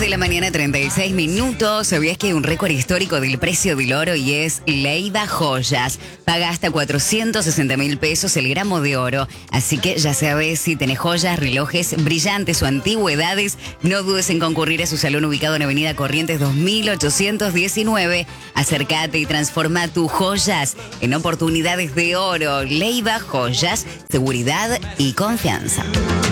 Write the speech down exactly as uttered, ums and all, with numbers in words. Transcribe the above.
de la mañana, treinta y seis minutos. ¿Sabías que hay un récord histórico del precio del oro y es Leiva Joyas? Paga hasta cuatrocientos sesenta mil pesos el gramo de oro. Así que ya sabes, si tenés joyas, relojes brillantes o antigüedades, no dudes en concurrir a su salón ubicado en Avenida Corrientes dos mil ochocientos diecinueve. Acércate y transforma tus joyas en oportunidades de oro. Leiva Joyas, seguridad y confianza.